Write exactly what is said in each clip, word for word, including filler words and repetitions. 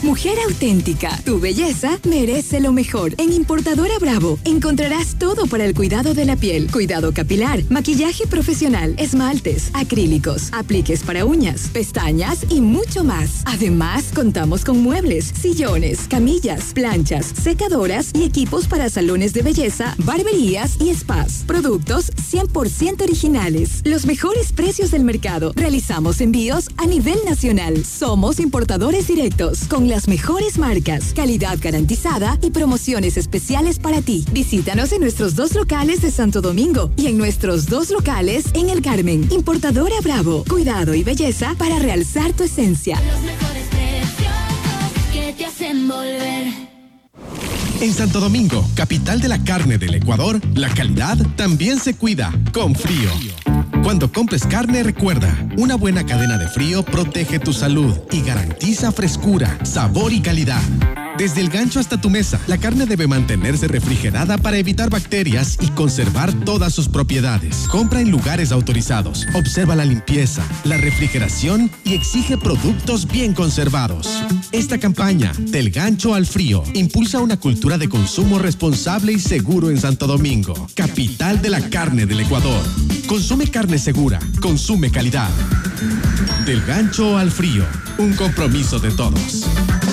Mujer auténtica, tu belleza merece lo mejor. En Importadora Bravo encontrarás todo para el cuidado de la piel, cuidado capilar, maquillaje profesional, esmaltes, acrílicos, apliques para uñas, pestañas y mucho más. Además, contamos con muebles, sillones, camillas, planchas, secadoras y equipos para salones de belleza, barberías y spas. Productos cien por ciento originales. Los mejores precios del mercado. Realizamos envíos a nivel nacional. Somos importadores directos con las mejores marcas, calidad garantizada y promociones especiales para ti. Visítanos en nuestros dos locales de Santo Domingo y en nuestros dos locales en El Carmen. Importadora Bravo. Cuidado y belleza para realzar tu esencia. Los mejores precios que te hacen volver. En Santo Domingo, capital de la carne del Ecuador, la calidad también se cuida con Frío. Cuando compres carne, recuerda, una buena cadena de frío protege tu salud y garantiza frescura, sabor y calidad. Desde el gancho hasta tu mesa, la carne debe mantenerse refrigerada para evitar bacterias y conservar todas sus propiedades. Compra en lugares autorizados, observa la limpieza, la refrigeración y exige productos bien conservados. Esta campaña, Del Gancho al Frío, impulsa una cultura de consumo responsable y seguro en Santo Domingo, capital de la carne del Ecuador. Consume carne segura, consume calidad. Del Gancho al Frío, un compromiso de todos.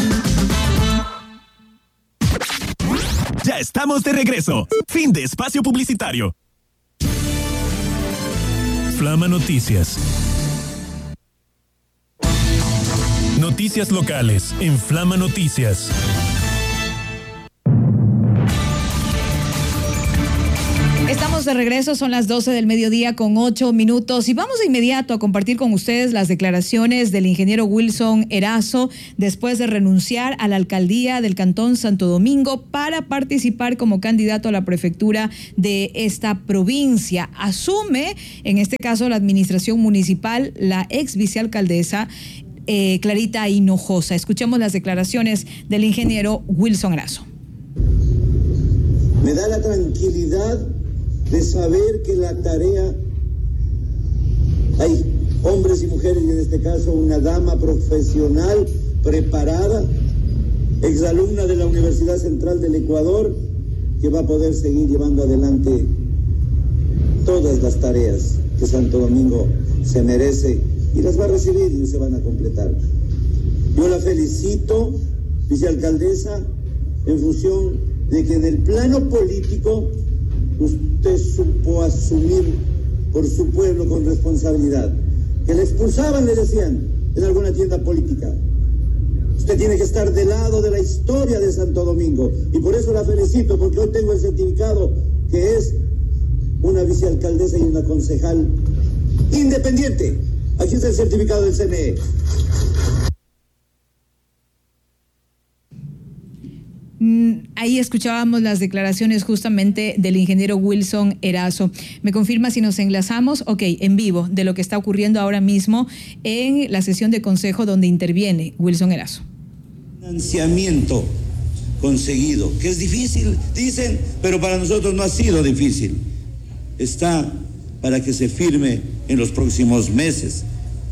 Ya estamos de regreso. Fin de espacio publicitario. Flama Noticias. Noticias locales en Flama Noticias. Estamos de regreso, son las doce del mediodía con ocho minutos y vamos de inmediato a compartir con ustedes las declaraciones del ingeniero Wilson Erazo después de renunciar a la alcaldía del Cantón Santo Domingo para participar como candidato a la prefectura de esta provincia. Asume, en este caso, la administración municipal, la ex vicealcaldesa eh, Clarita Hinojosa. Escuchemos las declaraciones del ingeniero Wilson Erazo. Me da la tranquilidad de saber que la tarea, hay hombres y mujeres, y en este caso una dama profesional, preparada, exalumna de la Universidad Central del Ecuador, que va a poder seguir llevando adelante todas las tareas que Santo Domingo se merece y las va a recibir y se van a completar. Yo la felicito, vicealcaldesa, en función de que en el plano político usted supo asumir por su pueblo con responsabilidad. Que le expulsaban, le decían, en alguna tienda política. Usted tiene que estar del lado de la historia de Santo Domingo. Y por eso la felicito, porque hoy tengo el certificado que es una vicealcaldesa y una concejal independiente. Aquí está el certificado del C N E. Ahí escuchábamos las declaraciones justamente del ingeniero Wilson Erazo. ¿Me confirma si nos enlazamos? Ok, en vivo, de lo que está ocurriendo ahora mismo en la sesión de consejo donde interviene Wilson Erazo. Financiamiento conseguido, que es difícil, dicen, pero para nosotros no ha sido difícil. Está para que se firme en los próximos meses.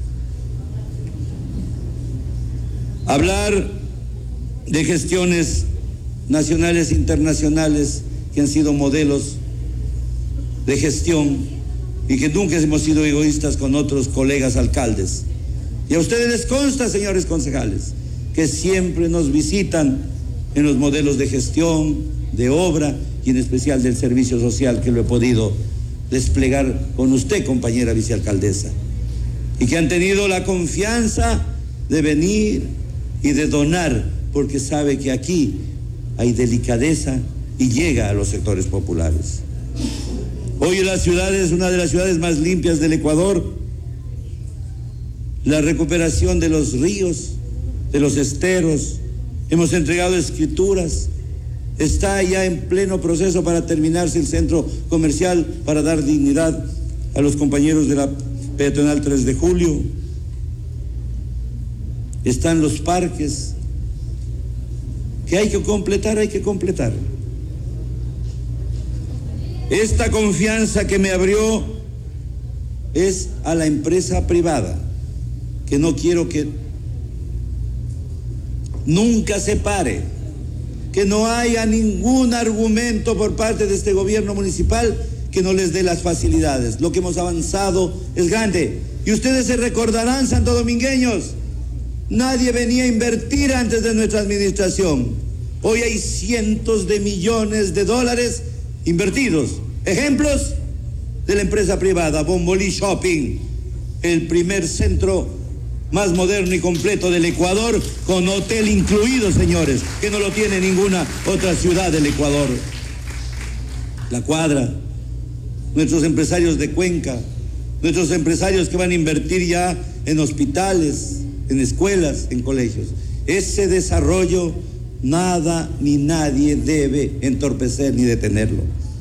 Hablar de gestiones nacionales e internacionales que han sido modelos de gestión y que nunca hemos sido egoístas con otros colegas alcaldes. Y a ustedes les consta, señores concejales, que siempre nos visitan en los modelos de gestión, de obra y en especial del servicio social que lo he podido desplegar con usted, compañera vicealcaldesa, y que han tenido la confianza de venir y de donar, porque sabe que aquí hay delicadeza y llega a los sectores populares. Hoy la ciudad es una de las ciudades más limpias del Ecuador. La recuperación de los ríos, de los esteros, hemos entregado escrituras, está ya en pleno proceso para terminarse el centro comercial para dar dignidad a los compañeros de la peatonal tres de julio. Están los parques, que hay que completar, hay que completar. Esta confianza que me abrió es a la empresa privada, que no quiero que nunca se pare, que no haya ningún argumento por parte de este gobierno municipal que no les dé las facilidades. Lo que hemos avanzado es grande. Y ustedes se recordarán, santodomingueños, nadie venía a invertir antes de nuestra administración. Hoy hay cientos de millones de dólares invertidos. Ejemplos de la empresa privada, Bombolí Shopping, el primer centro más moderno y completo del Ecuador, con hotel incluido, señores, que no lo tiene ninguna otra ciudad del Ecuador. La Cuadra, nuestros empresarios de Cuenca, nuestros empresarios que van a invertir ya en hospitales, en escuelas, en colegios. Ese desarrollo nada ni nadie debe entorpecer ni detenerlo.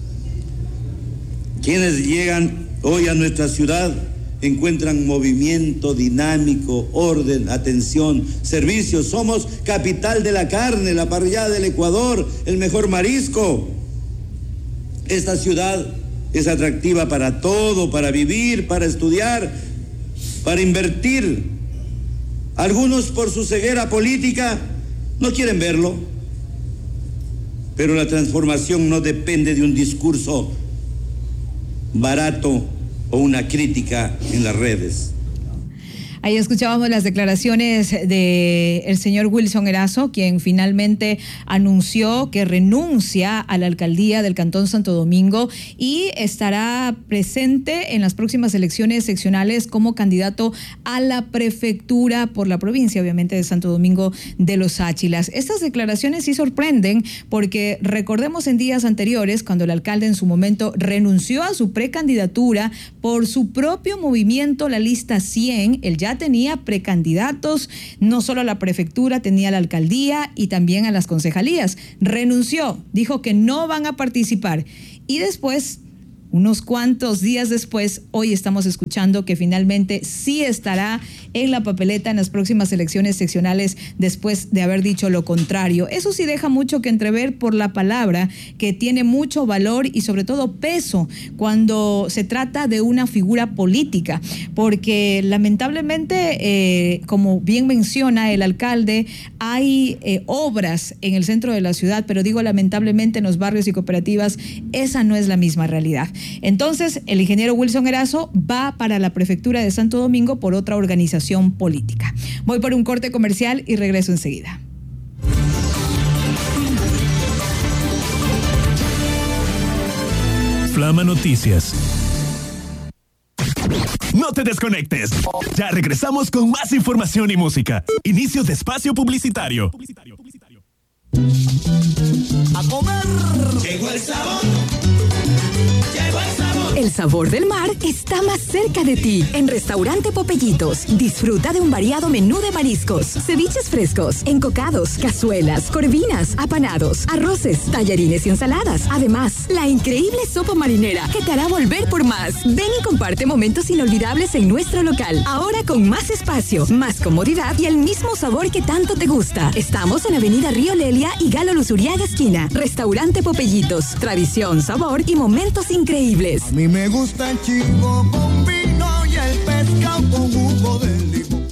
Quienes llegan hoy a nuestra ciudad encuentran movimiento dinámico, orden, atención, servicios. Somos capital de la carne, la parrillada del Ecuador, el mejor marisco. Esta ciudad es atractiva para todo, para vivir, para estudiar, para invertir. Algunos por su ceguera política no quieren verlo, pero la transformación no depende de un discurso barato o una crítica en las redes. Ahí escuchábamos las declaraciones del señor Wilson Erazo, quien finalmente anunció que renuncia a la alcaldía del Cantón Santo Domingo y estará presente en las próximas elecciones seccionales como candidato a la prefectura por la provincia, obviamente, de Santo Domingo de los Áchilas. Estas declaraciones sí sorprenden porque recordemos en días anteriores, cuando el alcalde en su momento renunció a su precandidatura por su propio movimiento, la lista cien, el ya tenía precandidatos, no solo a la prefectura, tenía a la alcaldía y también a las concejalías. Renunció, dijo que no van a participar y después, unos cuantos días después, hoy estamos escuchando que finalmente sí estará en la papeleta en las próximas elecciones seccionales después de haber dicho lo contrario. Eso sí deja mucho que entrever por la palabra, que tiene mucho valor y sobre todo peso cuando se trata de una figura política, porque lamentablemente, eh, como bien menciona el alcalde, hay eh, obras en el centro de la ciudad, pero digo lamentablemente en los barrios y cooperativas, esa no es la misma realidad. Entonces, el ingeniero Wilson Erazo va para la prefectura de Santo Domingo por otra organización política. Voy por un corte comercial y regreso enseguida. Flama Noticias. No te desconectes. Ya regresamos con más información y música. Inicio de espacio publicitario. A comer. Llegó el sabor. Llegó el sabor. El sabor del mar está más cerca de ti. En Restaurante Popellitos, disfruta de un variado menú de mariscos, ceviches frescos, encocados, cazuelas, corvinas, apanados, arroces, tallarines y ensaladas. Además, la increíble sopa marinera que te hará volver por más. Ven y comparte momentos inolvidables en nuestro local. Ahora con más espacio, más comodidad y el mismo sabor que tanto te gusta. Estamos en Avenida Río Lelia y Galo Luzuriaga esquina. Restaurante Popellitos, tradición, sabor y momentos increíbles. A mí me gusta el chivo con vino y el pescado con jugo de limón.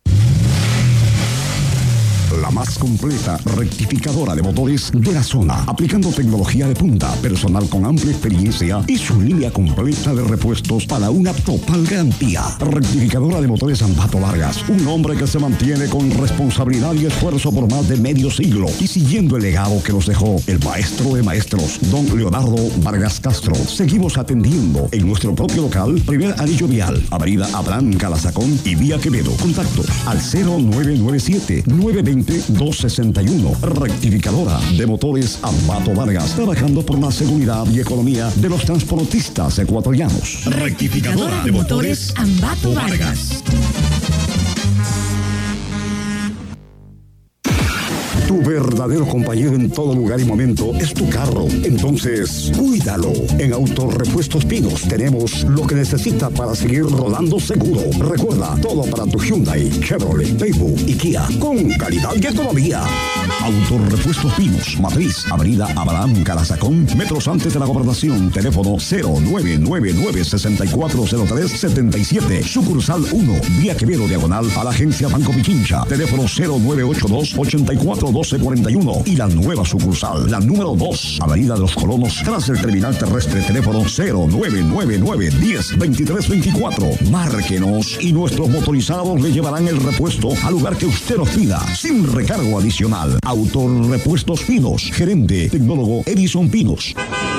La más completa rectificadora de motores de la zona, aplicando tecnología de punta, personal con amplia experiencia y su línea completa de repuestos para una total garantía. Rectificadora de motores Ambato Vargas, un hombre que se mantiene con responsabilidad y esfuerzo por más de medio siglo y siguiendo el legado que nos dejó el maestro de maestros, don Leonardo Vargas Castro. Seguimos atendiendo en nuestro propio local, primer anillo vial, avenida Abraham Calazacón y vía Quevedo. Contactos al cero nueve nueve siete, nueve dos cero, dos seis uno. Rectificadora de motores Ambato Vargas, trabajando por la seguridad y economía de los transportistas ecuatorianos. Rectificadora de motores Ambato Vargas. Tu verdadero compañero en todo lugar y momento es tu carro. Entonces, cuídalo. En Autorepuestos Pinos tenemos lo que necesita para seguir rodando seguro. Recuerda, todo para tu Hyundai, Chevrolet, Daewoo y Kia, con calidad y economía. Autorepuestos Pinos, Matriz, Avenida Abraham Carazacón, metros antes de la Gobernación. Teléfono cero nueve nueve nueve, seis cuatro cero tres, siete siete. Sucursal uno, Vía Quevedo Diagonal a la agencia Banco Pichincha. Teléfono cero nueve ocho dos, ocho cuatro uno dos cuatro uno. Y la nueva sucursal, la número dos, Avenida de los Colonos, tras el terminal terrestre. Teléfono cero nueve nueve nueve, diez, veintitrés veinticuatro. Márquenos y nuestros motorizados le llevarán el repuesto al lugar que usted nos pida, sin recargo adicional. Autorepuestos Pinos, gerente tecnólogo Edison Pinos.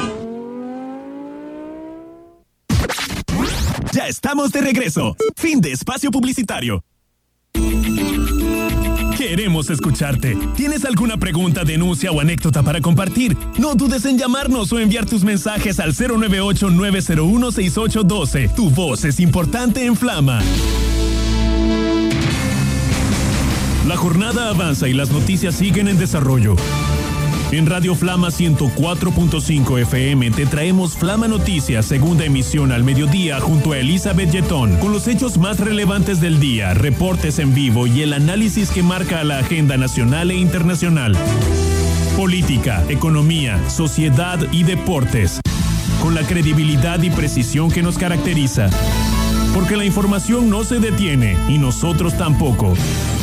Ya estamos de regreso. Fin de espacio publicitario. Queremos escucharte. ¿Tienes alguna pregunta, denuncia o anécdota para compartir? No dudes en llamarnos o enviar tus mensajes al cero nueve ocho, nueve cero uno, seis ocho uno dos. Tu voz es importante en Flama. La jornada avanza y las noticias siguen en desarrollo. En Radio Flama ciento cuatro punto cinco F M te traemos Flama Noticias, segunda emisión al mediodía junto a Elizabeth Yetón, con los hechos más relevantes del día, reportes en vivo y el análisis que marca la agenda nacional e internacional. Política, economía, sociedad y deportes, con la credibilidad y precisión que nos caracteriza. Porque la información no se detiene y nosotros tampoco.